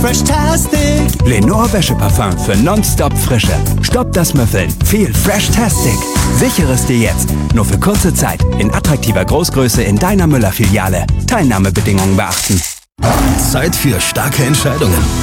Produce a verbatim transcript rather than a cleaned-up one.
Fresh-tastic! Lenore Wäscheparfum für nonstop Frische. Stoppt das Müffeln. Viel Fresh-tastic. Sichere es dir jetzt. Nur für kurze Zeit. In attraktiver Großgröße in deiner Müller-Filiale. Teilnahmebedingungen beachten. Zeit für starke Entscheidungen.